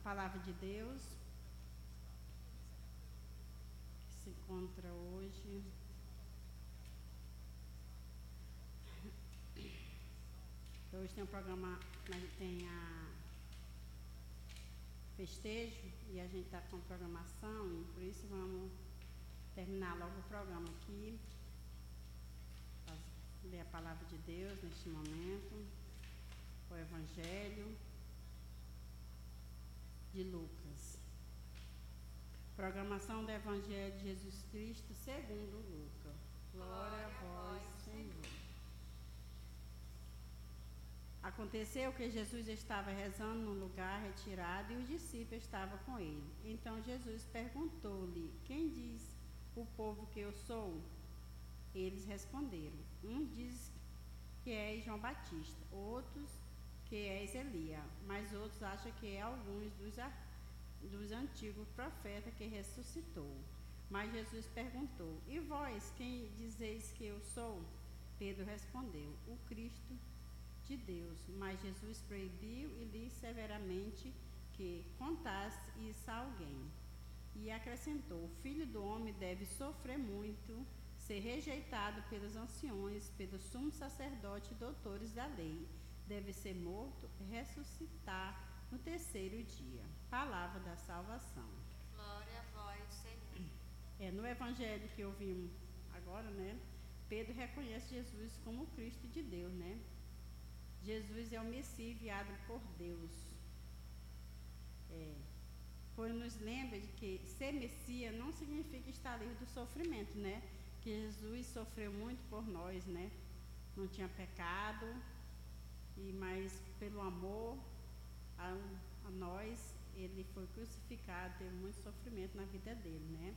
palavra de Deus que se encontra hoje. Hoje tem um programa, tem a festejo e a gente está com programação e por isso vamos terminar logo o programa aqui, ler a palavra de Deus neste momento, o Evangelho de Lucas. Programação do Evangelho de Jesus Cristo segundo Lucas. Glória a vós, Senhor. Aconteceu que Jesus estava rezando num lugar retirado e os discípulos estavam com ele. Então Jesus perguntou-lhe: quem diz o povo que eu sou? Eles responderam: um diz que és João Batista, outros que és Elias, mas outros acham que é alguns dos antigos profetas que ressuscitou. Mas Jesus perguntou: e vós, quem dizeis que eu sou? Pedro respondeu: o Cristo de Deus. Mas Jesus proibiu e lhe severamente que contasse isso a alguém. E acrescentou: o Filho do Homem deve sofrer muito, ser rejeitado pelos anciões, pelos sumos sacerdotes e doutores da lei, deve ser morto e ressuscitar no terceiro dia. Palavra da salvação. Glória a vós, Senhor. No evangelho que ouvimos agora, né, Pedro reconhece Jesus como o Cristo de Deus, né? Jesus é o Messias enviado por Deus. Pois nos lembra de que ser Messias não significa estar livre do sofrimento, né? Que Jesus sofreu muito por nós, né? Não tinha pecado, mas pelo amor a nós, ele foi crucificado, teve muito sofrimento na vida dele, né?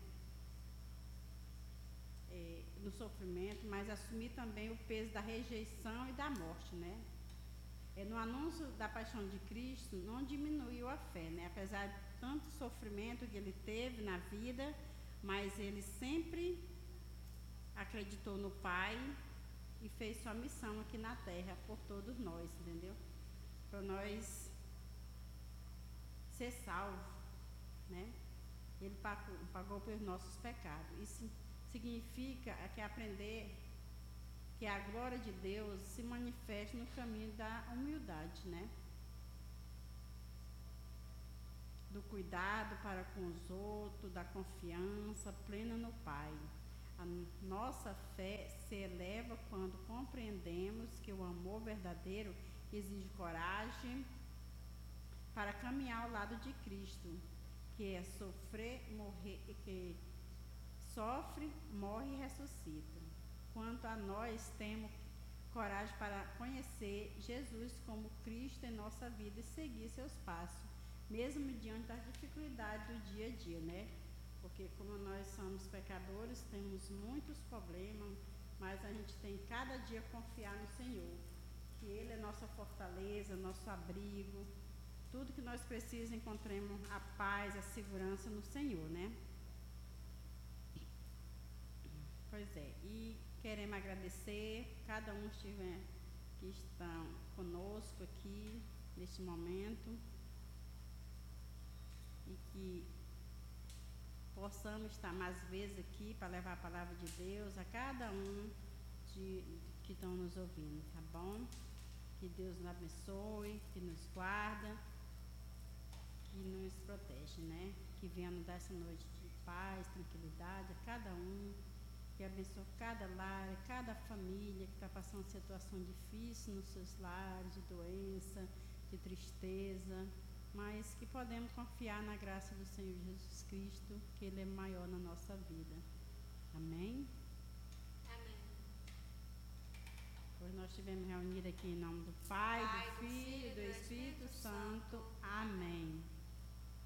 No sofrimento, mas assumir também o peso da rejeição e da morte, né? No anúncio da paixão de Cristo, não diminuiu a fé, né? Apesar de tanto sofrimento que ele teve na vida, mas ele sempre acreditou no Pai e fez sua missão aqui na terra por todos nós, entendeu? Para nós ser salvos, né? Ele pagou pelos nossos pecados. Isso significa que aprender que a glória de Deus se manifesta no caminho da humildade, né? Do cuidado para com os outros, da confiança plena no Pai. A nossa fé se eleva quando compreendemos que o amor verdadeiro exige coragem para caminhar ao lado de Cristo, que é sofrer, morrer, que sofre, morre e ressuscita. Quanto a nós, temos coragem para conhecer Jesus como Cristo em nossa vida e seguir seus passos, mesmo diante das dificuldades do dia a dia, né? Porque como nós somos pecadores, temos muitos problemas, mas a gente tem cada dia confiar no Senhor, que Ele é nossa fortaleza, nosso abrigo, tudo que nós precisamos, encontremos a paz, a segurança no Senhor, né? Pois é, e queremos agradecer cada um que estão conosco aqui neste momento e que possamos estar mais vezes aqui para levar a palavra de Deus a cada um que estão nos ouvindo, tá bom? Que Deus nos abençoe, que nos guarda, que nos protege, né? Que venha nos dar essa noite de paz, tranquilidade a cada um, que abençoe cada lar, cada família que está passando situação difícil nos seus lares, de doença, de tristeza, mas que podemos confiar na graça do Senhor Jesus Cristo, que Ele é maior na nossa vida. Amém? Amém. Hoje nós estivemos reunidos aqui em nome do Pai, do Filho e do Espírito Santo. Amém.